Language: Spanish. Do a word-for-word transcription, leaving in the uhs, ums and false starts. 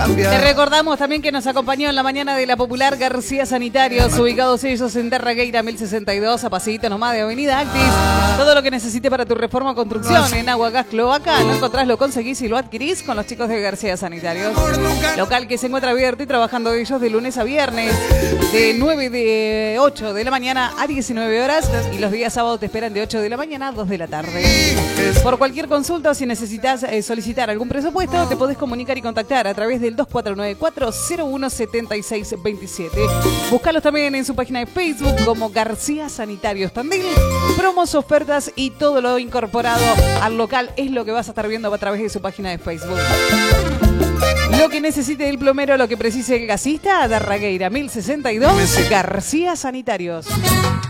Te recordamos también que nos acompañó en la mañana de la popular García Sanitarios, ubicados ellos en Darregueira mil sesenta y dos, a pasito nomás de Avenida Actis. Todo lo que necesite para tu reforma o construcción en agua, gas, cloaca, no encontrás, lo conseguís y lo adquirís con los chicos de García Sanitarios. Local que se encuentra abierto y trabajando ellos de lunes a viernes, de nueve de ocho de la mañana a diecinueve horas, y los días sábados te esperan de ocho de la mañana a dos de la tarde. Por cualquier consulta o si necesitas eh, solicitar algún presupuesto, te podés comunicar y contactar a través del dos cuatro nueve cuatro cero uno siete seis dos siete. Búscalos también en su página de Facebook como García Sanitarios Tandil. Promos, ofertas y todo lo incorporado al local es lo que vas a estar viendo a través de su página de Facebook. Lo que necesite el plomero, lo que precise el gasista, Darregueira mil sesenta y dos, García Sanitarios.